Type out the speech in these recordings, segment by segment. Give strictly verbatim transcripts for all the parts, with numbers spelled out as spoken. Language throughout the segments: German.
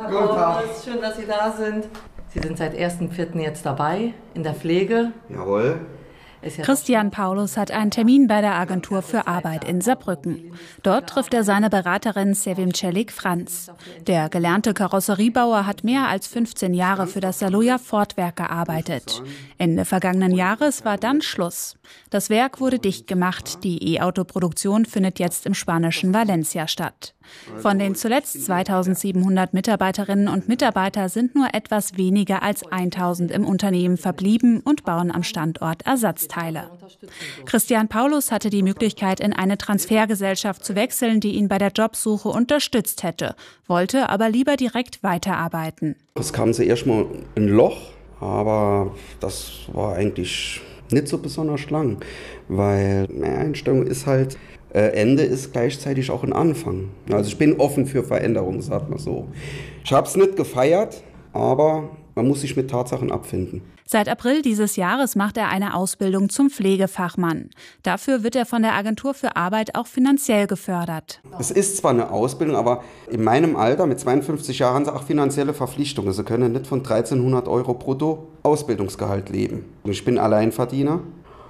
Tag, Paulus. Schön, dass Sie da sind. Sie sind seit ersten vierten jetzt dabei in der Pflege. Jawohl. Christian Paulus hat einen Termin bei der Agentur für Arbeit in Saarbrücken. Dort trifft er seine Beraterin Sevim Celik-Franz. Der gelernte Karosseriebauer hat mehr als fünfzehn Jahre für das Saloja Fordwerk gearbeitet. Ende vergangenen Jahres war dann Schluss. Das Werk wurde dicht gemacht. Die E-Auto-Produktion findet jetzt im spanischen Valencia statt. Von den zuletzt zweitausendsiebenhundert Mitarbeiterinnen und Mitarbeitern sind nur etwas weniger als tausend im Unternehmen verblieben und bauen am Standort Ersatzteile. Christian Paulus hatte die Möglichkeit, in eine Transfergesellschaft zu wechseln, die ihn bei der Jobsuche unterstützt hätte, wollte aber lieber direkt weiterarbeiten. Es kam zuerst mal ein Loch, aber das war eigentlich nicht so besonders lang, weil meine Einstellung ist halt, Ende ist gleichzeitig auch ein Anfang. Also ich bin offen für Veränderungen, sagt man so. Ich habe es nicht gefeiert, aber man muss sich mit Tatsachen abfinden. Seit April dieses Jahres macht er eine Ausbildung zum Pflegefachmann. Dafür wird er von der Agentur für Arbeit auch finanziell gefördert. Es ist zwar eine Ausbildung, aber in meinem Alter mit zweiundfünfzig Jahren haben sie auch finanzielle Verpflichtungen. Sie können nicht von dreizehnhundert Euro brutto Ausbildungsgehalt leben. Ich bin Alleinverdiener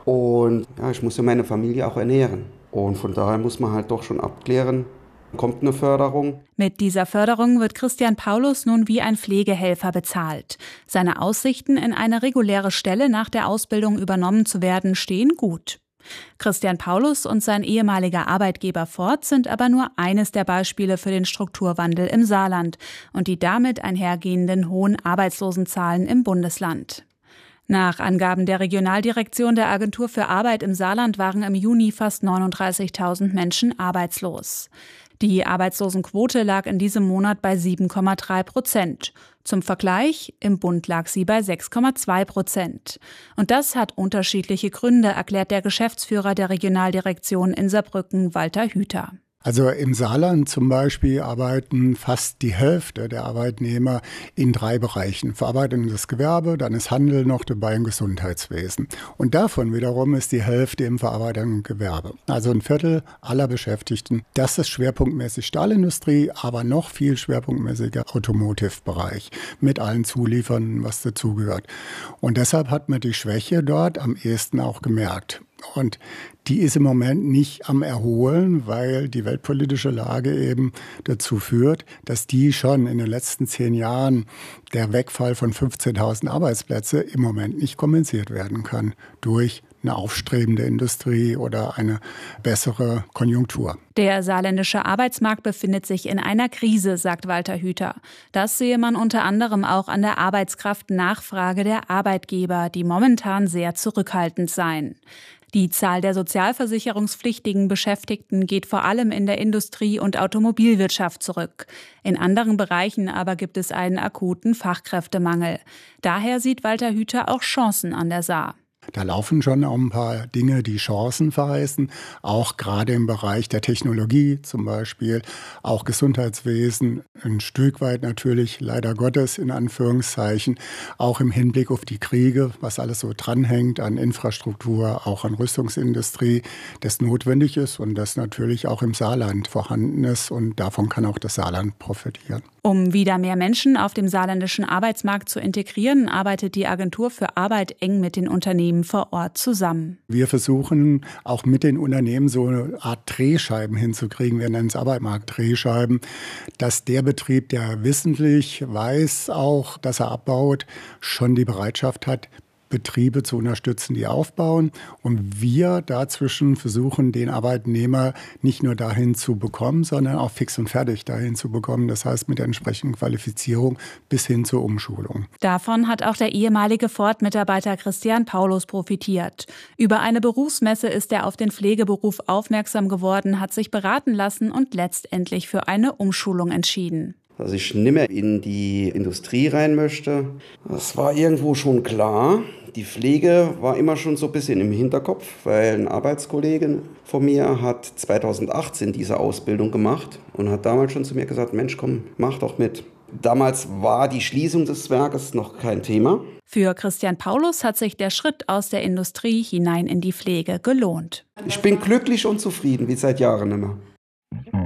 und ja, ich muss ja meine Familie auch ernähren. Und von daher muss man halt doch schon abklären, kommt eine Förderung. Mit dieser Förderung wird Christian Paulus nun wie ein Pflegehelfer bezahlt. Seine Aussichten, in eine reguläre Stelle nach der Ausbildung übernommen zu werden, stehen gut. Christian Paulus und sein ehemaliger Arbeitgeber Ford sind aber nur eines der Beispiele für den Strukturwandel im Saarland und die damit einhergehenden hohen Arbeitslosenzahlen im Bundesland. Nach Angaben der Regionaldirektion der Agentur für Arbeit im Saarland waren im Juni fast neununddreißigtausend Menschen arbeitslos. Die Arbeitslosenquote lag in diesem Monat bei sieben Komma drei Prozent. Zum Vergleich, im Bund lag sie bei sechs Komma zwei Prozent. Und das hat unterschiedliche Gründe, erklärt der Geschäftsführer der Regionaldirektion in Saarbrücken, Walter Hüther. Also im Saarland zum Beispiel arbeiten fast die Hälfte der Arbeitnehmer in drei Bereichen. Verarbeitendes Gewerbe, dann ist Handel noch dabei im Gesundheitswesen. Und davon wiederum ist die Hälfte im verarbeitenden Gewerbe. Also ein Viertel aller Beschäftigten. Das ist schwerpunktmäßig Stahlindustrie, aber noch viel schwerpunktmäßiger Automotive-Bereich mit allen Zuliefern, was dazugehört. Und deshalb hat man die Schwäche dort am ehesten auch gemerkt. Und die ist im Moment nicht am Erholen, weil die weltpolitische Lage eben dazu führt, dass die schon in den letzten zehn Jahren der Wegfall von fünfzehntausend Arbeitsplätze im Moment nicht kompensiert werden kann durch eine aufstrebende Industrie oder eine bessere Konjunktur. Der saarländische Arbeitsmarkt befindet sich in einer Krise, sagt Walter Hüther. Das sehe man unter anderem auch an der Arbeitskraftnachfrage der Arbeitgeber, die momentan sehr zurückhaltend seien. Die Zahl der sozialversicherungspflichtigen Beschäftigten geht vor allem in der Industrie- und Automobilwirtschaft zurück. In anderen Bereichen aber gibt es einen akuten Fachkräftemangel. Daher sieht Walter Hüther auch Chancen an der Saar. Da laufen schon auch ein paar Dinge, die Chancen verheißen, auch gerade im Bereich der Technologie zum Beispiel, auch Gesundheitswesen, ein Stück weit natürlich, leider Gottes in Anführungszeichen, auch im Hinblick auf die Kriege, was alles so dranhängt an Infrastruktur, auch an Rüstungsindustrie, das notwendig ist und das natürlich auch im Saarland vorhanden ist und davon kann auch das Saarland profitieren. Um wieder mehr Menschen auf dem saarländischen Arbeitsmarkt zu integrieren, arbeitet die Agentur für Arbeit eng mit den Unternehmen vor Ort zusammen. Wir versuchen auch mit den Unternehmen so eine Art Drehscheiben hinzukriegen. Wir nennen es Arbeitsmarkt-Drehscheiben, dass der Betrieb, der wissentlich weiß auch, dass er abbaut, schon die Bereitschaft hat, Betriebe zu unterstützen, die aufbauen. Und wir dazwischen versuchen, den Arbeitnehmer nicht nur dahin zu bekommen, sondern auch fix und fertig dahin zu bekommen. Das heißt, mit der entsprechenden Qualifizierung bis hin zur Umschulung. Davon hat auch der ehemalige Ford-Mitarbeiter Christian Paulus profitiert. Über eine Berufsmesse ist er auf den Pflegeberuf aufmerksam geworden, hat sich beraten lassen und letztendlich für eine Umschulung entschieden. Dass ich nicht mehr in die Industrie rein möchte, das war irgendwo schon klar. Die Pflege war immer schon so ein bisschen im Hinterkopf, weil ein Arbeitskollege von mir hat zweitausendachtzehn diese Ausbildung gemacht und hat damals schon zu mir gesagt, Mensch, komm, mach doch mit. Damals war die Schließung des Werkes noch kein Thema. Für Christian Paulus hat sich der Schritt aus der Industrie hinein in die Pflege gelohnt. Ich bin glücklich und zufrieden, wie seit Jahren immer.